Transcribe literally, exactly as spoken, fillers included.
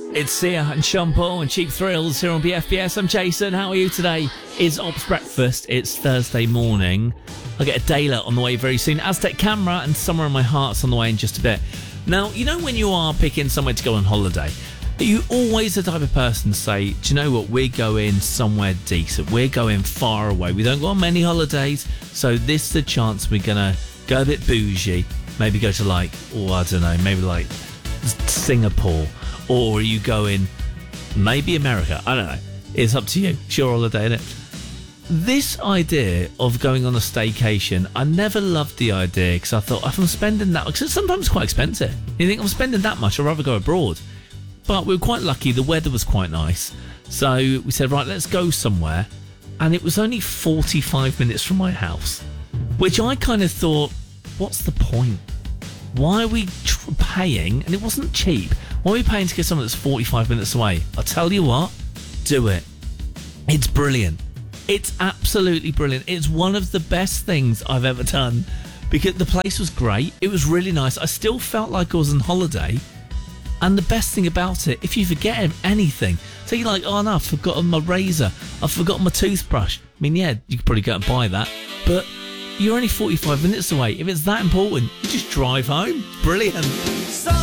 It's Sia and Sean Paul and Cheap Thrills here on B F B S. I'm Jason. How are you today? It's Ops Breakfast. It's Thursday morning. I'll get a daylight on the way very soon. Aztec Camera and Somewhere in My Heart's on the way in just a bit. Now, you know when you are picking somewhere to go on holiday, are you always the type of person to say, do you know what, we're going somewhere decent. We're going far away. We don't go on many holidays, so this is the chance we're going to go a bit bougie. Maybe go to like, oh, I don't know, maybe like Singapore. Or are you going maybe America? I don't know. It's up to you. It's your holiday, isn't it? This idea of going on a staycation, I never loved the idea because I thought if I'm spending that, because it's sometimes quite expensive. You think I'm spending that much, I'd rather go abroad. But we were quite lucky. The weather was quite nice. So we said, right, let's go somewhere. And it was only forty-five minutes from my house, which I kind of thought, what's the point? Why are we tr- paying? And it wasn't cheap. Why are we paying to get something that's forty-five minutes away? I'll tell you what, do it. It's brilliant. It's absolutely brilliant. It's one of the best things I've ever done because the place was great. It was really nice. I still felt like I was on holiday. And the best thing about it, if you forget anything, so you're like, oh no, I've forgotten my razor. I've forgotten my toothbrush. I mean, yeah, you could probably go and buy that. But you're only forty-five minutes away. If it's that important, you just drive home. Brilliant.